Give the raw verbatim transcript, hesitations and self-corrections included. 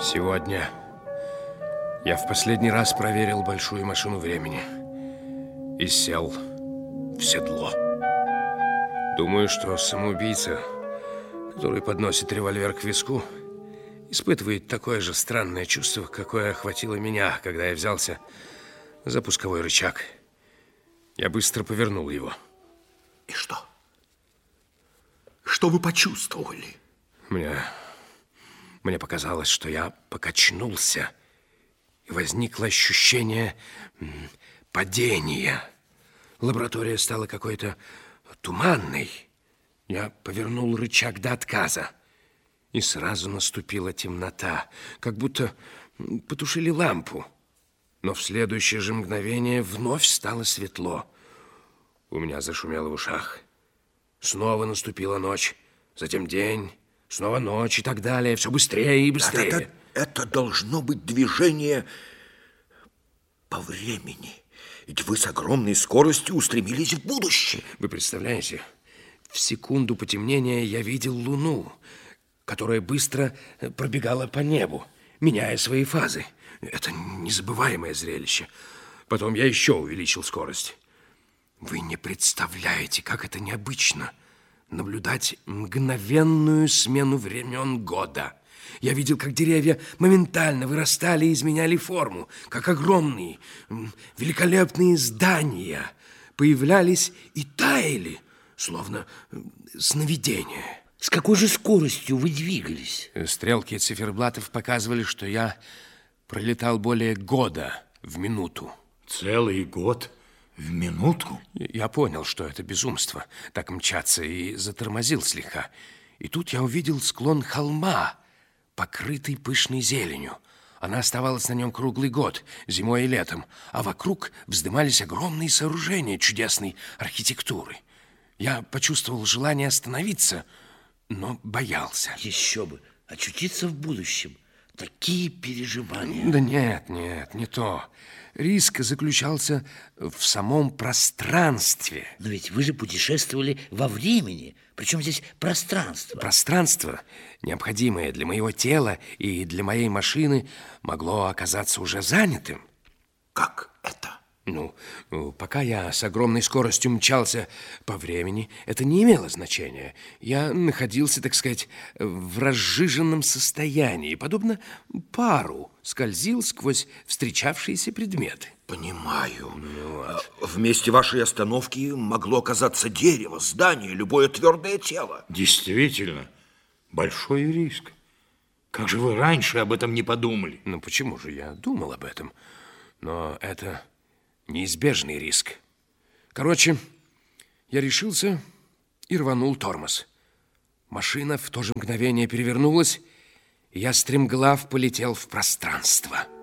Сегодня я в последний раз проверил большую машину времени и сел в седло. Думаю, что самоубийца, который подносит револьвер к виску, испытывает такое же странное чувство, какое охватило меня, когда я взялся за пусковой рычаг. Я быстро повернул его. И что? Что вы почувствовали? Мне, мне показалось, что я покачнулся, и возникло ощущение падения. Лаборатория стала какой-то туманной. Я повернул рычаг до отказа, и сразу наступила темнота, как будто потушили лампу. Но в следующее же мгновение вновь стало светло. У меня зашумело в ушах. Снова наступила ночь, затем день, снова ночь и так далее. Все быстрее и быстрее. Это, это, это должно быть движение по времени. Ведь вы с огромной скоростью устремились в будущее. Вы представляете, в секунду потемнения я видел Луну, которая быстро пробегала по небу, меняя свои фазы. Это незабываемое зрелище. Потом я еще увеличил скорость. Вы не представляете, как это необычно наблюдать мгновенную смену времен года. Я видел, как деревья моментально вырастали и изменяли форму, как огромные, великолепные здания появлялись и таяли, словно сновидения. С какой же скоростью вы двигались? Стрелки циферблатов показывали, что я пролетал более года в минуту. Целый год в минуту? Я понял, что это безумство, так мчаться, и затормозил слегка. И тут я увидел склон холма, покрытый пышной зеленью. Она оставалась на нем круглый год, зимой и летом, а вокруг вздымались огромные сооружения чудесной архитектуры. Я почувствовал желание остановиться, но боялся. Еще бы, очутиться в будущем. Такие переживания. Да нет, нет, не то. Риск заключался в самом пространстве. Но ведь вы же путешествовали во времени. Причем здесь пространство? Пространство, необходимое для моего тела и для моей машины, могло оказаться уже занятым. Как это? Ну, пока я с огромной скоростью мчался по времени, это не имело значения. Я находился, так сказать, в разжиженном состоянии, подобно пару, скользил сквозь встречавшиеся предметы. Понимаю. Вот. В месте вашей остановки могло оказаться дерево, здание, любое твердое тело. Действительно, большой риск. Как же вы раньше об этом не подумали? Ну, почему же я думал об этом? Но это неизбежный риск. Короче, я решился и рванул тормоз. Машина в то же мгновение перевернулась, и я стремглав полетел в пространство.